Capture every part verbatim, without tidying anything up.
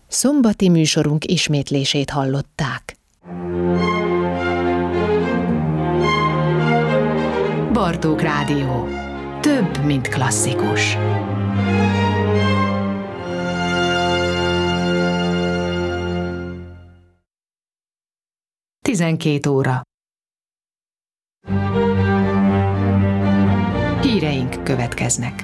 Szombati műsorunk ismétlését hallották. Bartók Rádió. Több, mint klasszikus. tizenkét óra. Híreink következnek.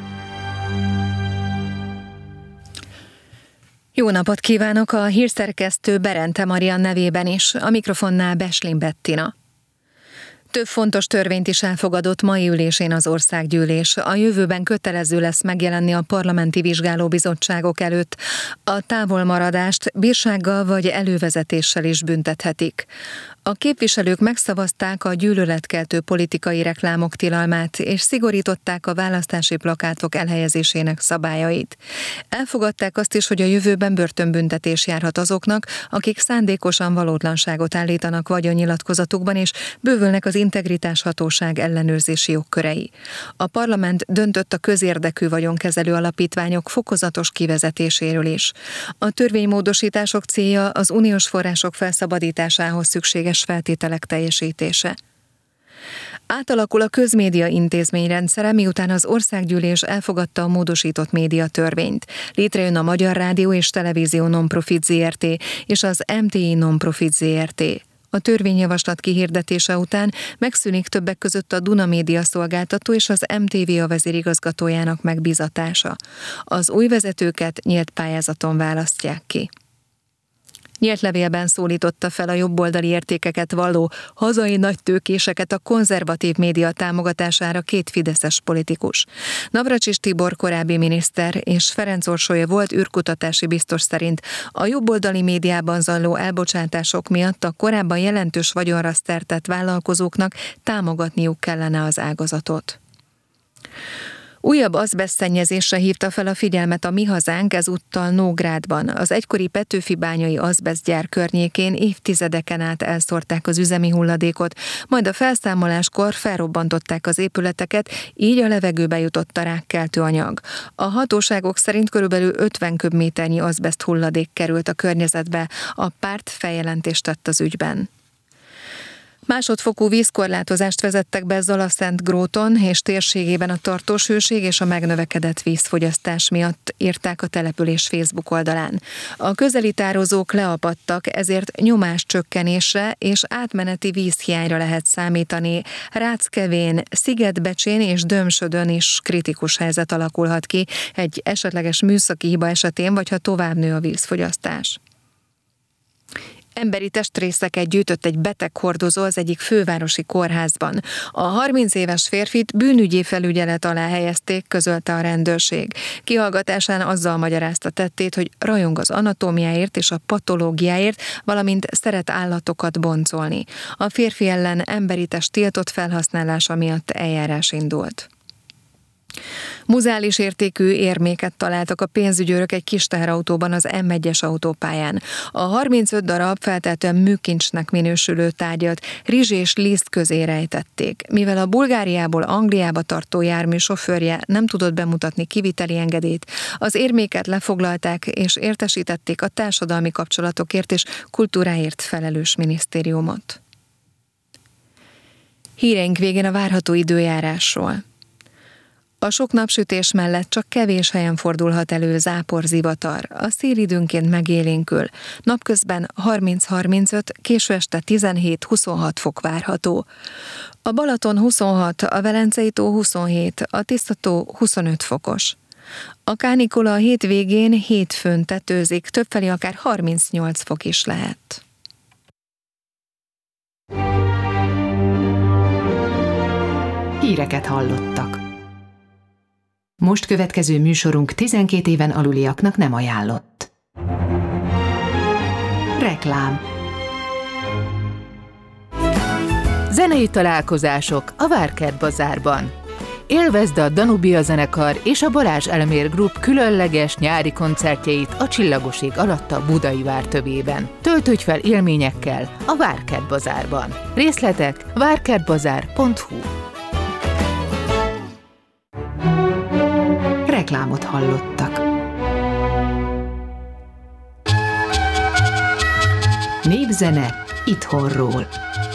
Jó napot kívánok, a hírszerkesztő Berente Marian nevében is, a mikrofonnál Beslin Bettina. Több fontos törvényt is elfogadott mai ülésén az országgyűlés. A jövőben kötelező lesz megjelenni a parlamenti vizsgálóbizottságok előtt. A távolmaradást bírsággal vagy elővezetéssel is büntethetik. A képviselők megszavazták a gyűlöletkeltő politikai reklámok tilalmát, és szigorították a választási plakátok elhelyezésének szabályait. Elfogadták azt is, hogy a jövőben börtönbüntetés járhat azoknak, akik szándékosan valótlanságot állítanak vagyonnyilatkozatukban, és bővülnek az integritáshatóság ellenőrzési jogkörei. A parlament döntött a közérdekű vagyonkezelő alapítványok fokozatos kivezetéséről is. A törvénymódosítások célja az uniós források felszabadításához szükséges feltételek teljesítése. Átalakul a közmédia intézményrendszere, miután az országgyűlés elfogadta a módosított médiatörvényt. Létrejön a Magyar Rádió és Televízió Nonprofit zé er té és az em té i Nonprofit zé er té. A törvényjavaslat kihirdetése után megszűnik többek között a Duna Média szolgáltató és az em té vé a vezérigazgatójának megbízatása. Az új vezetőket nyílt pályázaton választják ki. Nyílt levélben szólította fel a jobboldali értékeket valló hazai nagytőkéseket a konzervatív média támogatására két fideszes politikus. Navracsics Tibor korábbi miniszter és Ferenc Orsolya volt űrkutatási biztos szerint a jobboldali médiában zajló elbocsátások miatt a korábban jelentős vagyonra szert tett vállalkozóknak támogatniuk kellene az ágazatot. Újabb azbesztszennyezésre hívta fel a figyelmet a Mi Hazánk, ezúttal Nógrádban. Az egykori petőfibányai azbesztgyár környékén évtizedeken át elszórták az üzemi hulladékot, majd a felszámoláskor felrobbantották az épületeket, így a levegőbe jutott a rákkeltő anyag. A hatóságok szerint körülbelül ötven köbméternyi azbeszt hulladék került a környezetbe, a párt feljelentést tett az ügyben. Másodfokú vízkorlátozást vezettek be Zalaszentgróton és térségében a tartós hőség és a megnövekedett vízfogyasztás miatt, írták a település Facebook oldalán. A közeli tározók leapadtak, ezért nyomáscsökkenésre és átmeneti vízhiányra lehet számítani. Ráckevén, Szigetbecsén és Dömsödön is kritikus helyzet alakulhat ki egy esetleges műszaki hiba esetén, vagy ha tovább nő a vízfogyasztás. Emberi testrészeket gyűjtött egy beteghordozó az egyik fővárosi kórházban. A harminc éves férfit bűnügyi felügyelet alá helyezték, közölte a rendőrség. Kihallgatásán azzal magyarázta tettét, hogy rajong az anatómiáért és a patológiáért, valamint szeret állatokat boncolni. A férfi ellen emberi test tiltott felhasználása miatt eljárás indult. Muzeális értékű érméket találtak a pénzügyőrök egy kis teherautóban az em egyes autópályán. A harmincöt darab feltehetően műkincsnek minősülő tárgyat rizs és liszt közé rejtették. Mivel a Bulgáriából Angliába tartó jármű sofőrje nem tudott bemutatni kiviteli engedélyt, az érméket lefoglalták és értesítették a társadalmi kapcsolatokért és kultúráért felelős minisztériumot. Híreink végén a várható időjárásról. A sok napsütés mellett csak kevés helyen fordulhat elő záporzivatar. A szél időnként megélénkül. Napközben harminc-harmincöt, késő este tizenhét-huszonhat fok várható. A Balaton huszonhat, a Velencei tó huszonhét, a Tiszta-tó huszonöt fokos. A kánikula a hétvégén hétfőn tetőzik, többfelé akár harmincnyolc fok is lehet. Híreket hallottak. Most következő műsorunk tizenkét éven aluliaknak nem ajánlott. Reklám. Zenei találkozások a Várkert Bazárban. Élvezd a Danubia zenekar és a Balázs Elmér Group különleges nyári koncertjeit a Csillagos ég alatt a Budai vár tövében. Töltődj fel élményekkel a Várkert Bazárban. Részletek várkertbazár pont hu. Reklámot hallottak. Népzene itthonról.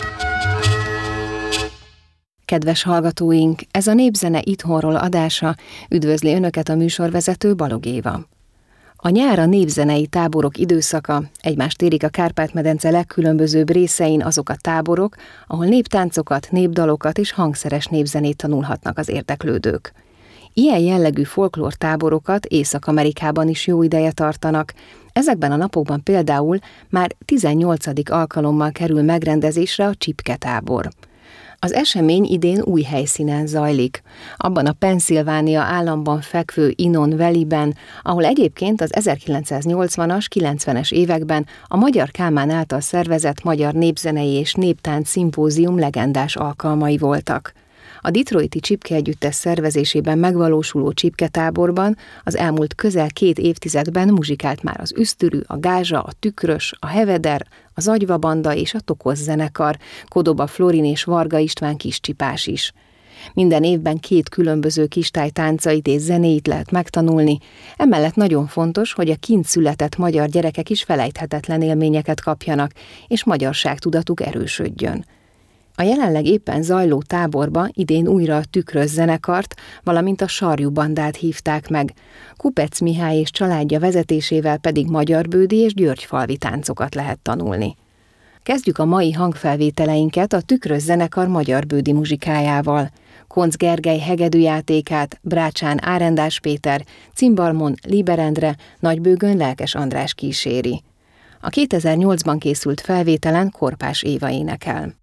Kedves hallgatóink, ez a Népzene itthonról adása, üdvözli Önöket a műsorvezető Balog Éva. A nyár a népzenei táborok időszaka, egymást érik a Kárpát-medence legkülönbözőbb részein azok a táborok, ahol néptáncokat, népdalokat és hangszeres népzenét tanulhatnak az érdeklődők. Ilyen jellegű folklór táborokat Észak-Amerikában is jó ideje tartanak. Ezekben a napokban például már tizennyolcadik alkalommal kerül megrendezésre a Csipke tábor. Az esemény idén új helyszínen zajlik, abban a Pennsylvania államban fekvő Inon Valley-ben, ahol egyébként az ezerkilencszáznyolcvanas, kilencvenes években a Magyar Kálmán által szervezett Magyar Népzenei és Néptánc Szimpózium legendás alkalmai voltak. A Detroiti Csipke Együttes szervezésében megvalósuló Csipke táborban az elmúlt közel két évtizedben muzsikált már az Üsztürű, a Gázsa, a Tükrös, a Heveder, az Agyva Banda és a Tokosz zenekar, Kodoba Florin és Varga István kiscsipás is. Minden évben két különböző kistáj táncait és zenéit lehet megtanulni, emellett nagyon fontos, hogy a kint született magyar gyerekek is felejthetetlen élményeket kapjanak, és magyarságtudatuk erősödjön. A jelenleg éppen zajló táborba idén újra a Tükrös zenekart, valamint a Sarjú Bandát hívták meg, Kupec Mihály és családja vezetésével pedig magyarbődi és györgyfalvi táncokat lehet tanulni. Kezdjük a mai hangfelvételeinket a Tükrös zenekar magyarbődi muzsikájával. Koncz Gergely hegedűjátékát Brácsán Árendás Péter, cimbalmon Liber Endre, nagybőgőn Lelkes András kíséri. A kétezer-nyolcban készült felvételen Korpás Éva énekel.